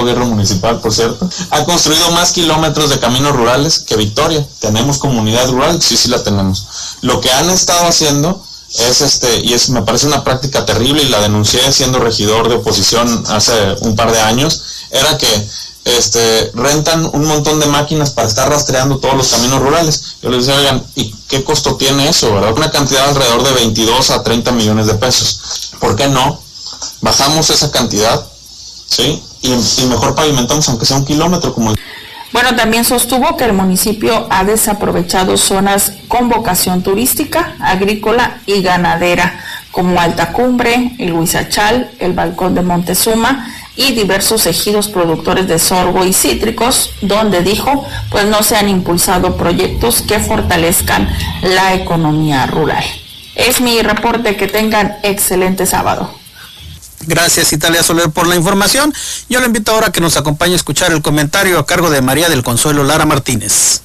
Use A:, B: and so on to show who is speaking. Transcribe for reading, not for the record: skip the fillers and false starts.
A: gobierno municipal, por cierto, ha construido más kilómetros de caminos rurales que Victoria. ¿Tenemos comunidad rural? Sí, sí la tenemos. Lo que han estado haciendo es, me parece una práctica terrible, y la denuncié siendo regidor de oposición hace un par de años, era que rentan un montón de máquinas para estar rastreando todos los caminos rurales. Yo les decía, oigan, ¿y qué costo tiene eso, verdad? Una cantidad alrededor de 22 a 30 millones de pesos. ¿Por qué no bajamos esa cantidad? ¿Sí? Y mejor pavimentamos aunque sea 1 kilómetro, como...
B: Bueno, también sostuvo que el municipio ha desaprovechado zonas con vocación turística, agrícola y ganadera, como Alta Cumbre, el Huizachal, el Balcón de Montezuma y diversos ejidos productores de sorgo y cítricos, donde dijo, pues no se han impulsado proyectos que fortalezcan la economía rural. Es mi reporte, que tengan excelente sábado.
C: Gracias, Italia Soler, por la información. Yo le invito ahora a que nos acompañe a escuchar el comentario a cargo de María del Consuelo Lara Martínez.